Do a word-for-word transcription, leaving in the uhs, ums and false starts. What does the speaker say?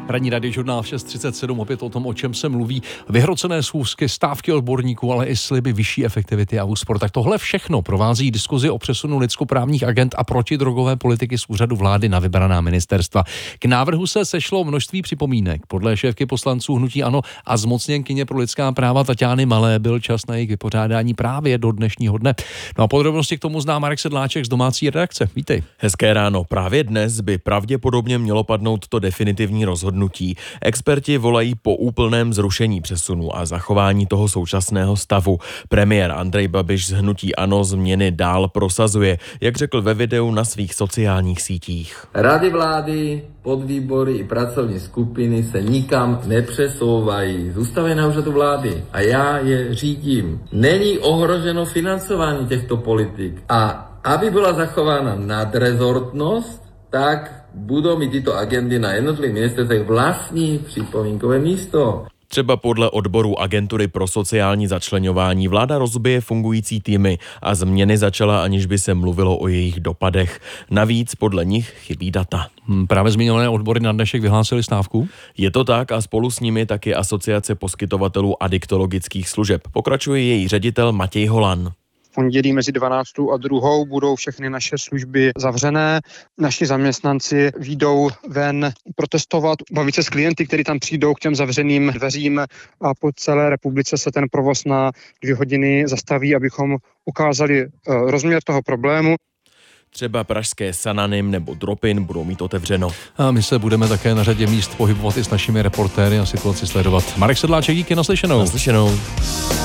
Ranní radiožurnál v šest třicet sedm, opět o tom, o čem se mluví. Vyhrocené schůzky, stávky odborníků, ale i sliby vyšší efektivity a úspor. Tak tohle všechno provází diskuzi o přesunu lidskoprávních agent a protidrogové politiky z úřadu vlády na vybraná ministerstva. K návrhu se sešlo množství připomínek. Podle šéfky poslanců hnutí ANO a zmocněnkyně pro lidská práva Taťány Malé byl čas na jejich vypořádání právě do dnešního dne. No a podrobnosti k tomu zná Marek Sedláček z domácí redakce. Vítej. Hezké ráno. Právě dnes by pravděpodobně mělo padnout to definitivní rozhodnutí. Experti volají po úplném zrušení přesunu a zachování toho současného stavu. Premiér Andrej Babiš z hnutí ANO změny dál prosazuje, jak řekl ve videu na svých sociálních sítích. Rady vlády, podvýbory i pracovní skupiny se nikam nepřesouvají. Zůstávají na úřadu vlády a já je řídím. Není ohroženo financování těchto politik. A aby byla zachována nadrezortnost, tak budou mít tyto agendy na jednotlivých ministerstvech vlastní připomínkové místo. Třeba podle odboru Agentury pro sociální začleňování vláda rozbije fungující týmy a změny začala, aniž by se mluvilo o jejich dopadech. Navíc podle nich chybí data. Hmm, právě zmíněné odbory na dnešek vyhlásily stávku? Je to tak a spolu s nimi taky Asociace poskytovatelů adiktologických služeb. Pokračuje její ředitel Matěj Holan. Pondělí mezi dvanáctou a druhou budou všechny naše služby zavřené. Naši zaměstnanci vyjdou ven protestovat, bavit se s klienty, kteří tam přijdou k těm zavřeným dveřím, a po celé republice se ten provoz na dvě hodiny zastaví, abychom ukázali rozměr toho problému. Třeba pražské Sananym nebo Dropin budou mít otevřeno. A my se budeme také na řadě míst pohybovat i s našimi reportéry a situaci sledovat. Marek Sedláček, díky, naslyšenou. Naslyšenou.